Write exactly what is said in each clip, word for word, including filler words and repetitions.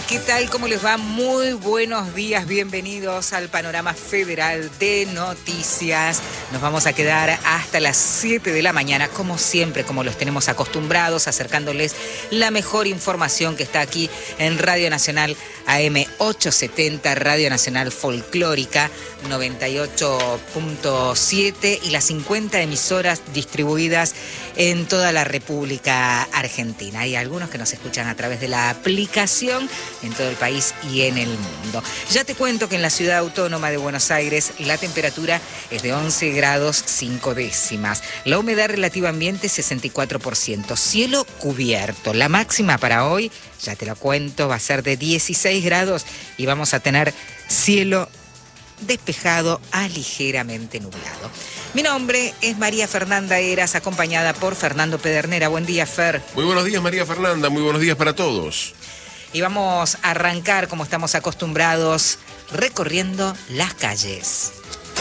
Hola, ¿qué tal? ¿Cómo les va? Muy buenos días, bienvenidos al Panorama Federal de Noticias. Nos vamos a quedar hasta las siete de la mañana, como siempre, como los tenemos acostumbrados, acercándoles la mejor información que está aquí en Radio Nacional A M ochocientos setenta, Radio Nacional Folclórica noventa y ocho punto siete y las cincuenta emisoras distribuidas en toda la República Argentina. Hay algunos que nos escuchan a través de la aplicación en todo el país y en el mundo. Ya te cuento que en la Ciudad Autónoma de Buenos Aires la temperatura es de once grados cinco décimas. La humedad relativa ambiente sesenta y cuatro por ciento. Cielo cubierto. La máxima para hoy, ya te lo cuento, va a ser de dieciséis grados y vamos a tener cielo despejado a ligeramente nublado. Mi nombre es María Fernanda Heras, acompañada por Fernando Pedernera. Buen día, Fer. Muy buenos días, María Fernanda. Muy buenos días para todos. Y vamos a arrancar, como estamos acostumbrados, recorriendo las calles.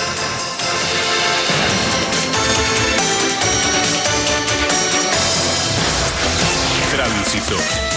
Tránsito.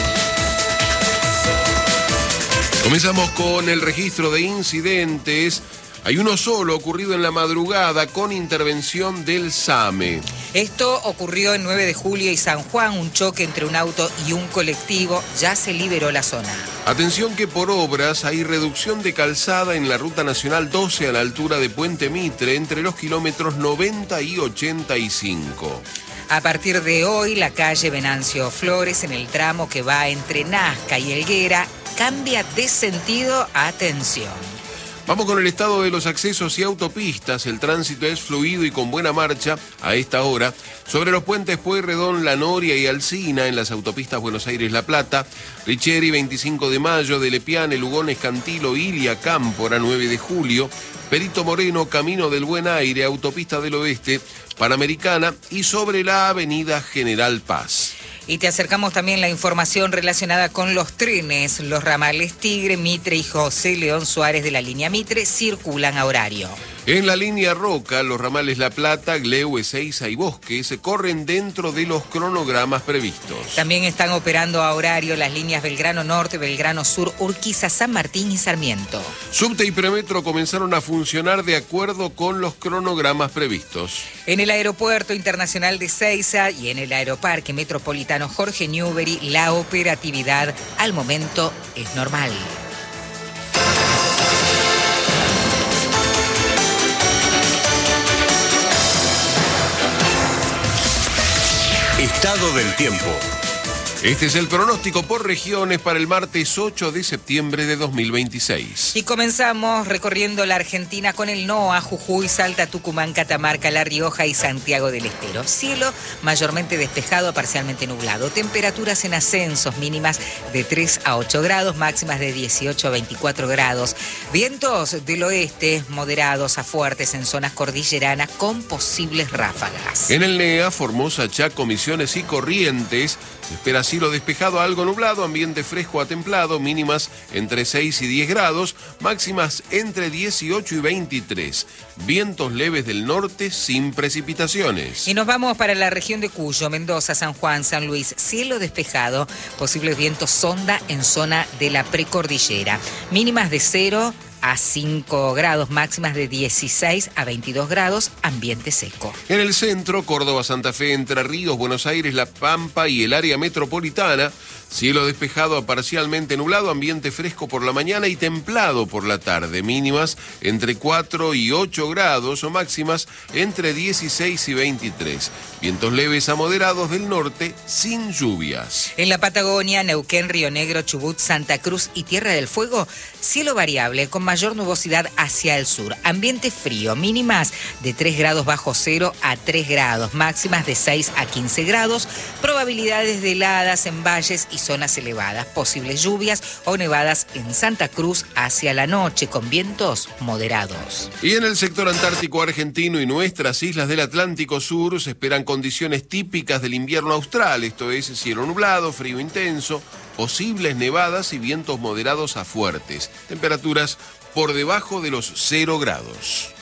Comenzamos con el registro de incidentes. Hay uno solo ocurrido en la madrugada con intervención del SAME. Esto ocurrió en nueve de julio y San Juan, un choque entre un auto y un colectivo. Ya se liberó la zona. Atención que por obras hay reducción de calzada en la Ruta Nacional doce a la altura de Puente Mitre entre los kilómetros noventa y ochenta y cinco. A partir de hoy, la calle Venancio Flores, en el tramo que va entre Nazca y Helguera, cambia de sentido. Atención. Vamos con el estado de los accesos y autopistas. El tránsito es fluido y con buena marcha a esta hora sobre los puentes Pueyrredón, La Noria y Alsina en las autopistas Buenos Aires-La Plata, Richeri, veinticinco de mayo, de Lepiane, Lugones, Cantilo, Ilia, Cámpora, nueve de julio, Perito Moreno, Camino del Buen Aire, Autopista del Oeste, Panamericana y sobre la avenida General Paz. Y te acercamos también la información relacionada con los trenes. Los ramales Tigre, Mitre y José León Suárez de la línea Mitre circulan a horario. En la línea Roca, los ramales La Plata, Gleu, Ezeiza y Bosque se corren dentro de los cronogramas previstos. También están operando a horario las líneas Belgrano Norte, Belgrano Sur, Urquiza, San Martín y Sarmiento. Subte y Premetro comenzaron a funcionar de acuerdo con los cronogramas previstos. En el Aeropuerto Internacional de Ezeiza y en el Aeroparque Metropolitano Jorge Newbery, la operatividad al momento es normal. Estado del tiempo. Este es el pronóstico por regiones para el martes ocho de septiembre de dos mil veintiséis. Y comenzamos recorriendo la Argentina con el NOA, Jujuy, Salta, Tucumán, Catamarca, La Rioja y Santiago del Estero. Cielo mayormente despejado a parcialmente nublado. Temperaturas en ascensos, mínimas de tres a ocho grados, máximas de dieciocho a veinticuatro grados. Vientos del oeste moderados a fuertes en zonas cordilleranas con posibles ráfagas. En el NEA, Formosa, Chaco, Misiones y Corrientes, se espera cielo despejado a algo nublado, ambiente fresco a templado, mínimas entre seis y diez grados, máximas entre dieciocho y veintitrés. Vientos leves del norte sin precipitaciones. Y nos vamos para la región de Cuyo, Mendoza, San Juan, San Luis. Cielo despejado, posibles vientos sonda en zona de la precordillera. Mínimas de cero a cinco grados, máximas de dieciséis a veintidós grados, ambiente seco. En el centro, Córdoba, Santa Fe, Entre Ríos, Buenos Aires, La Pampa y el área metropolitana, cielo despejado a parcialmente nublado, ambiente fresco por la mañana y templado por la tarde, mínimas entre cuatro y ocho grados o máximas entre dieciséis y veintitrés. Vientos leves a moderados del norte sin lluvias. En la Patagonia, Neuquén, Río Negro, Chubut, Santa Cruz y Tierra del Fuego, cielo variable con mayor nubosidad hacia el sur. Ambiente frío, mínimas de tres grados bajo cero a tres grados, máximas de seis a quince grados, probabilidades de heladas en valles y zonas elevadas, posibles lluvias o nevadas en Santa Cruz hacia la noche con vientos moderados. Y en el sector antártico argentino y nuestras islas del Atlántico Sur se esperan condiciones típicas del invierno austral, esto es cielo nublado, frío intenso, posibles nevadas y vientos moderados a fuertes, temperaturas por debajo de los cero grados.